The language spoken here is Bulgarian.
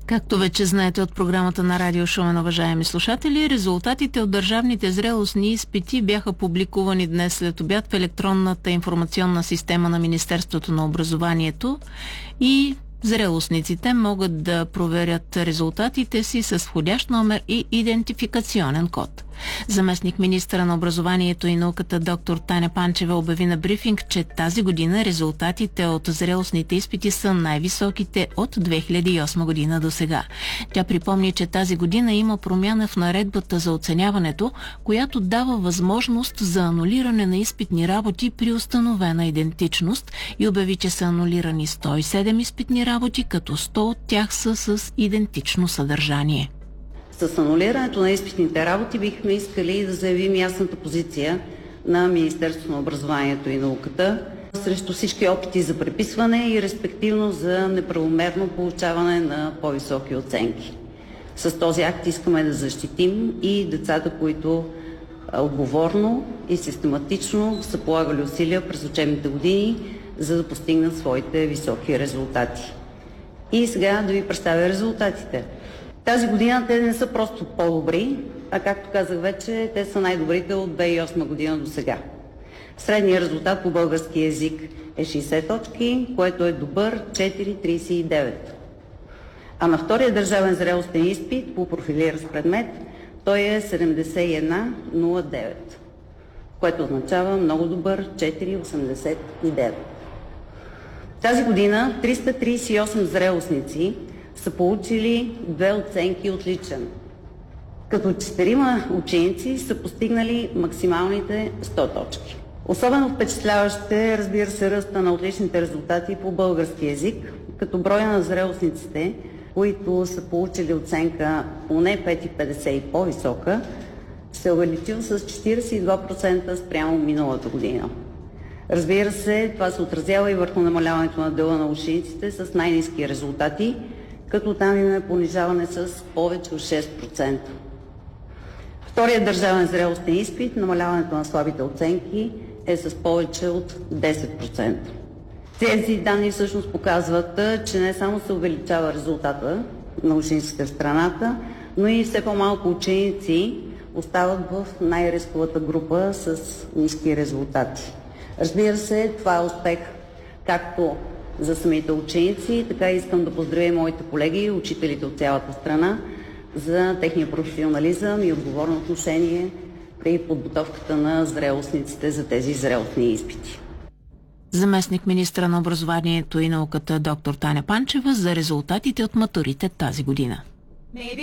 Както вече знаете от програмата на Радио Шумен, уважаеми слушатели, резултатите от държавните зрелостни изпити бяха публикувани днес след обяд в електронната информационна система на Министерството на образованието и зрелостниците могат да проверят резултатите си с входящ номер и идентификационен код. Заместник министъра на образованието и науката доктор Таня Панчева обяви на брифинг, че тази година резултатите от зрелостните изпити са най-високите от 2008 година до сега. Тя припомни, че тази година има промяна в наредбата за оценяването, която дава възможност за анулиране на изпитни работи при установена идентичност и обяви, че са анулирани 107 изпитни работи, като 100 от тях са с идентично съдържание. С анулирането на изпитните работи бихме искали да заявим ясната позиция на Министерството на образованието и науката срещу всички опити за преписване и респективно за неправомерно получаване на по-високи оценки. С този акт искаме да защитим и децата, които отговорно и систематично са полагали усилия през учебните години, за да постигнат своите високи резултати. И сега да ви представя резултатите. Тази година те не са просто по-добри, а както казах вече, те са най-добрите от 2008 година до сега. Средният резултат по български език е 60 точки, което е добър 4,39. А на втория държавен зрелостен изпит по профилиращ предмет той е 71,09, което означава много добър 4,89. Тази година 338 зрелостници са получили 2 оценки отличен, като 4 ученици са постигнали максималните 100 точки. Особено впечатляващ е, разбира се, ръста на отличните резултати по български език, като броя на зрелостниците, които са получили оценка поне 5,50 и по-висока, се е увеличил с 42% спрямо миналата година. Разбира се, това се отразява и върху намаляването на дела на учениците с най-ниски резултати, като там имаме понижаване с повече от 6%. Вторият държавен зрелостен изпит, намаляването на слабите оценки е с повече от 10%. Тези данни всъщност показват, че не само се увеличава резултата на учениците в страната, но и все по-малко ученици остават в най-рисковата група с ниски резултати. Разбира се, това е успех както за самите ученици, така и искам да поздравя и моите колеги, учителите от цялата страна, за техния професионализъм и отговорно отношение при подготовката на зрелостниците за тези зрелостни изпити. Заместник министъра на образованието и науката доктор Таня Панчева за резултатите от матурите тази година.